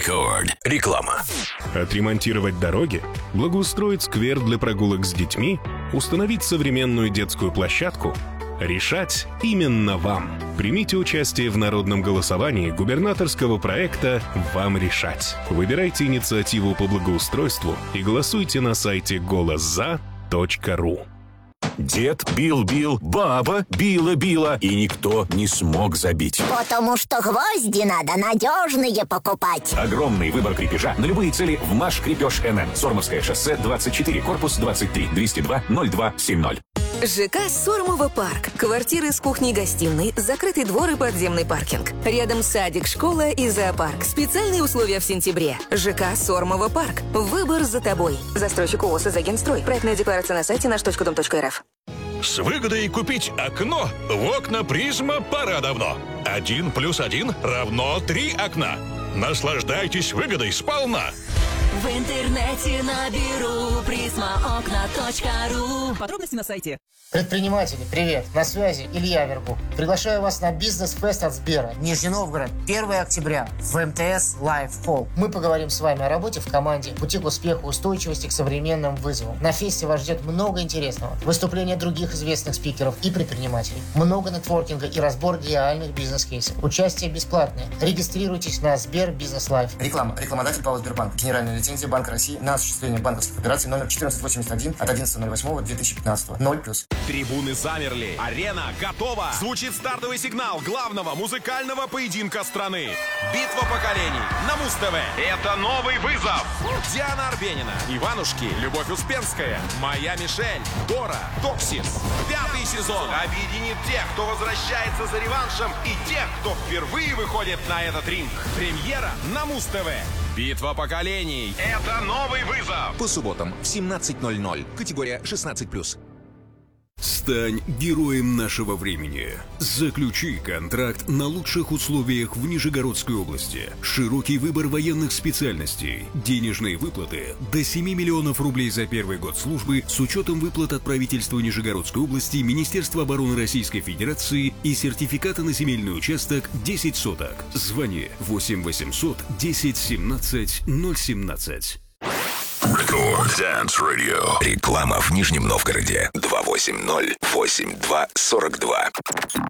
Рекорд. Реклама. Отремонтировать дороги, благоустроить сквер для прогулок с детьми, установить современную детскую площадку — решать именно вам. Примите участие в народном голосовании губернаторского проекта «Вам решать». Выбирайте инициативу по благоустройству и голосуйте на сайте голосза.ру. Дед бил-бил, баба била-била, и никто не смог забить. Потому что гвозди надо надежные покупать. Огромный выбор крепежа на любые цели в «Маш Крепеж НН». Сормовское шоссе, 24, корпус 23, 202-0270. ЖК «Сормово парк». Квартиры с кухней-гостиной, закрытый двор и подземный паркинг. Рядом садик, школа и зоопарк. Специальные условия в сентябре. ЖК «Сормово парк». Выбор за тобой. Застройщик ООО «Сазагенстрой». Проектная декларация на сайте наш.дом.рф. С выгодой купить окно в окна «Призма» пора давно. 1+1 равно 3 окна. Наслаждайтесь выгодой сполна. В интернете наберу prismaokna.ru. Подробности на сайте. Предприниматели, привет! На связи Илья Вербух. Приглашаю вас на бизнес-фест от Сбера. Нижний Новгород, 1 октября в МТС Live Hall. Мы поговорим с вами о работе в команде, пути к успеху, устойчивости к современным вызовам. На фесте вас ждет много интересного. Выступления других известных спикеров и предпринимателей. Много нетворкинга и разбор реальных бизнес-кейсов. Участие бесплатное. Регистрируйтесь на Сбер Бизнес Лайв. Реклама. Рекламодатель ПАО Сбербанк. Генеральная лицензия Банка России на осуществление банковских операций номер 1481 от 11.08.2015. 0+. Трибуны замерли. Арена готова. Звучит стартовый сигнал главного музыкального поединка страны. Битва поколений на Муз-ТВ. Это новый вызов. Диана Арбенина, Иванушки, Любовь Успенская, Моя Мишель, Дора, Токсис. 5-й сезон объединит тех, кто возвращается за реваншем, и тех, кто впервые выходит на этот ринг. Премьера на Муз-ТВ. Битва поколений. Это новый вызов. По субботам в 17:00. Категория 16+. Стань героем нашего времени. Заключи контракт на лучших условиях в Нижегородской области. Широкий выбор военных специальностей. Денежные выплаты до 7 миллионов рублей за первый год службы с учетом выплат от правительства Нижегородской области, Министерства обороны Российской Федерации и сертификата на земельный участок 10 соток. Звони 8 800 10 17 017. Рекорд Dance Radio. Реклама в Нижнем Новгороде. 280-82-42.